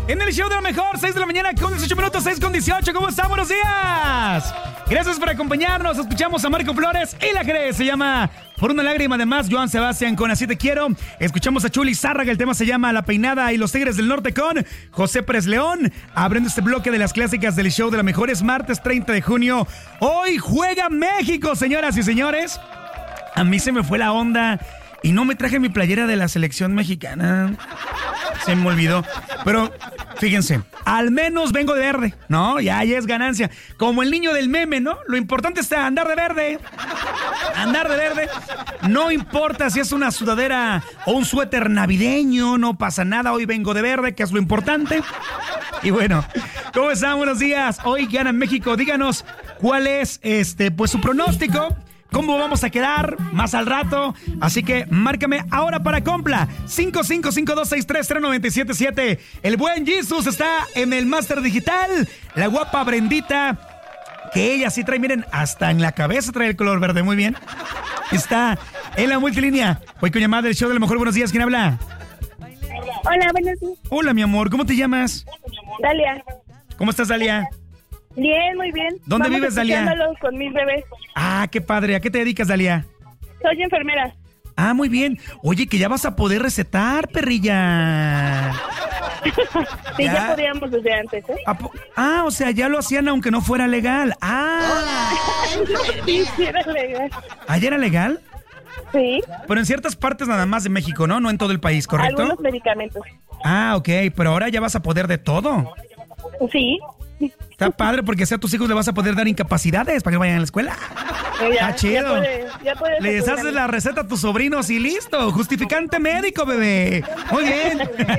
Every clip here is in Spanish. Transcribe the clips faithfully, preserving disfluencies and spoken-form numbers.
En el show de la mejor, seis de la mañana con dieciocho minutos, seis con dieciocho. ¿Cómo están? Buenos días. Gracias por acompañarnos. Escuchamos a Marco Flores y la Jerez. Se llama Por una lágrima. Además, Joan Sebastián con Así te quiero. Escuchamos a Chuli Zárraga. El tema se llama La Peinada y los Tigres del Norte con José Pérez León. Abriendo este bloque de las clásicas del show de la mejor. Es martes treinta de junio. Hoy juega México, señoras y señores. A mí se me fue la onda y no me traje mi playera de la selección mexicana. Se me olvidó. Pero fíjense, al menos vengo de verde, ¿no? Ya, ya es ganancia. Como el niño del meme, ¿no? Lo importante es andar de verde. Andar de verde. No importa si es una sudadera o un suéter navideño, no pasa nada. Hoy vengo de verde, que es lo importante. Y bueno, ¿cómo están? Buenos días. Hoy gana México. Díganos cuál es este, pues, su pronóstico. ¿Cómo vamos a quedar más al rato? Así que márcame ahora para Compla. cinco cinco cinco dos seis tres cero nueve siete siete. El buen Jesus está en el Máster Digital. La guapa Brendita, que ella sí trae, miren, hasta en la cabeza trae el color verde. Muy bien. Está en la multilínea. Hoy con llamada del show de la mejor. Buenos días. ¿Quién habla? Hola, buenos días. Hola, mi amor. ¿Cómo te llamas? Dalia. ¿Cómo estás, Dalia? Bien, muy bien. ¿Dónde Vamos vives, Dalia? Con mis bebés. Ah, qué padre. ¿A qué te dedicas, Dalia? Soy enfermera. Ah, muy bien. Oye, que ya vas a poder recetar, perrilla. Sí, ya, ya podíamos desde antes, ¿eh? Ah, o sea, ya lo hacían aunque no fuera legal. Ah. Sí, sí era legal. ¿Ah, ya era legal? Sí. Pero en ciertas partes nada más de México, ¿no? No en todo el país, ¿correcto? Algunos medicamentos. Ah, ok. Pero ahora ya vas a poder de todo. Sí. Está padre porque así a tus hijos le vas a poder dar incapacidades para que vayan a la escuela. Ya, Está chido. Ya puede, ya puede Les haces la receta a tus sobrinos y listo. Justificante médico, bebé. Muy bien.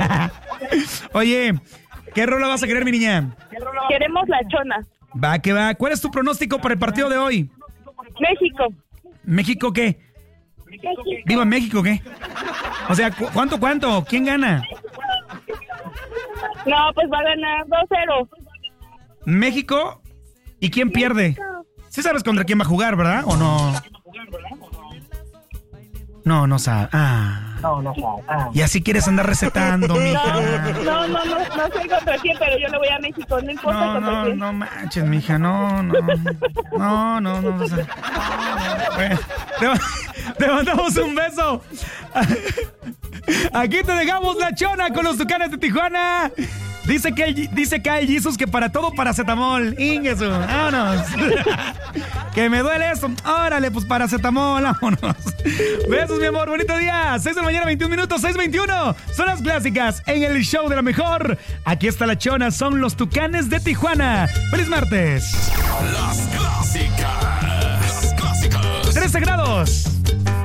Oye, ¿qué rola vas a querer, mi niña? Queremos la chona. Va, que va. ¿Cuál es tu pronóstico para el partido de hoy? México. ¿México qué? México. ¿Viva México qué? O sea, ¿cu- ¿cuánto, cuánto? ¿Quién gana? No, pues va a ganar dos cero. ¿México? ¿Y quién pierde? Sí sabes contra quién va a jugar, ¿verdad? ¿O no? No, no sabes. Ah. No, no sabe. Ah. Y así quieres andar recetando, mija. No, no, no, no, no sé contra quién, pero yo le voy a México, no importa No, contra no, quién. no manches, mija, no, no. No, no, no. O sea, bueno, te, te mandamos un beso. Aquí te dejamos la chona con los Tucanes de Tijuana. Dice que dice Kyle Jesus que para todo paracetamol. Ingesu, vámonos. Que me duele eso. Órale, pues paracetamol, vámonos. Besos, mi amor, bonito día. seis de la mañana, veintiún minutos, seis veintiuno. Son las clásicas en el show de la mejor. Aquí está la chona, son los Tucanes de Tijuana. ¡Feliz martes! Las clásicas.